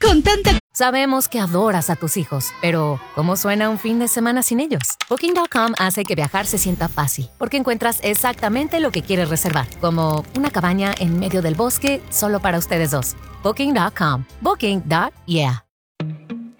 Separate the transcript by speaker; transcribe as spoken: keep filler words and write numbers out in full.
Speaker 1: con tanta...
Speaker 2: Sabemos que adoras a tus hijos, pero ¿cómo suena un fin de semana sin ellos? Booking punto com hace que viajar se sienta fácil, porque encuentras exactamente lo que quieres reservar, como una cabaña en medio del bosque solo para ustedes dos. Booking punto com. Booking. Yeah.